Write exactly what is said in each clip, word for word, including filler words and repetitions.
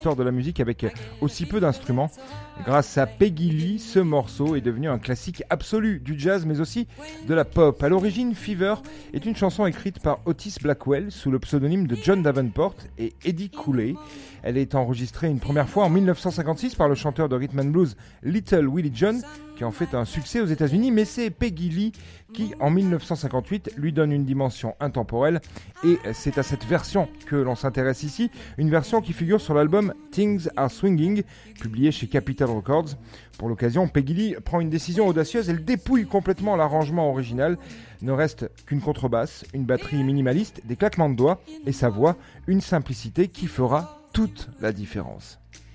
de la musique avec aussi peu d'instruments. Grâce à Peggy Lee, ce morceau est devenu un classique absolu du jazz mais aussi de la pop. À l'origine, Fever est une chanson écrite par Otis Blackwell sous le pseudonyme de John Davenport et Eddie Cooley. Elle est enregistrée une première fois en dix-neuf cent cinquante-six par le chanteur de rhythm and blues Little Willie John, qui en fait un succès aux États-Unis, mais c'est Peggy Lee qui, en dix-neuf cent cinquante-huit, lui donne une dimension intemporelle. Et c'est à cette version que l'on s'intéresse ici, une version qui figure sur l'album Things Are Swinging, publié chez Capitol Records. Pour l'occasion, Peggy Lee prend une décision audacieuse, elle dépouille complètement l'arrangement original. Ne reste qu'une contrebasse, une batterie minimaliste, des claquements de doigts et sa voix, une simplicité qui fera toute la différence.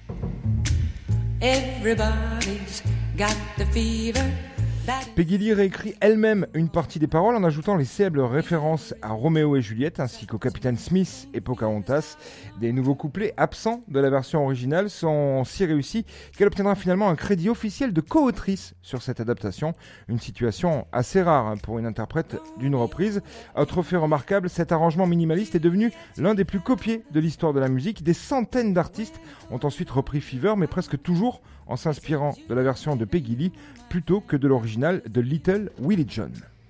Everybody's got the fever. Peggy Lee réécrit elle-même une partie des paroles en ajoutant les célèbres références à Roméo et Juliette ainsi qu'au Capitaine Smith et Pocahontas. Des nouveaux couplets absents de la version originale sont si réussis qu'elle obtiendra finalement un crédit officiel de co-autrice sur cette adaptation. Une situation assez rare pour une interprète d'une reprise. Autre fait remarquable, cet arrangement minimaliste est devenu l'un des plus copiés de l'histoire de la musique. Des centaines d'artistes ont ensuite repris Fever, mais presque toujours en s'inspirant de la version de Peggy Lee plutôt que de l'original de Little Willie John.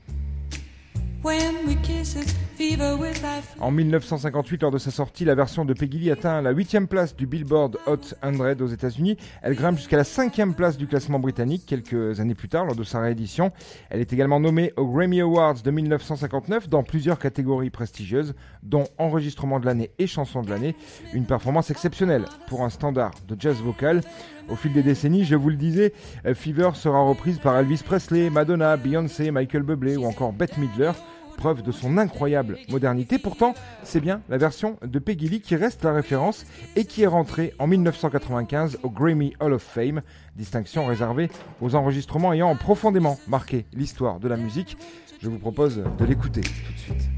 En dix-neuf cent cinquante-huit, lors de sa sortie, la version de Peggy Lee atteint la huitième place du Billboard Hot cent aux États-Unis. Elle grimpe jusqu'à la cinquième place du classement britannique quelques années plus tard lors de sa réédition. Elle est également nommée aux Grammy Awards de dix-neuf cent cinquante-neuf dans plusieurs catégories prestigieuses, dont enregistrement de l'année et chanson de l'année. Une performance exceptionnelle pour un standard de jazz vocal. Au fil des décennies, je vous le disais, Fever sera reprise par Elvis Presley, Madonna, Beyoncé, Michael Bublé ou encore Bette Midler. Preuve de son incroyable modernité. Pourtant, c'est bien la version de Peggy Lee qui reste la référence et qui est rentrée en dix-neuf cent quatre-vingt-quinze au Grammy Hall of Fame, distinction réservée aux enregistrements ayant profondément marqué l'histoire de la musique. Je vous propose de l'écouter tout de suite.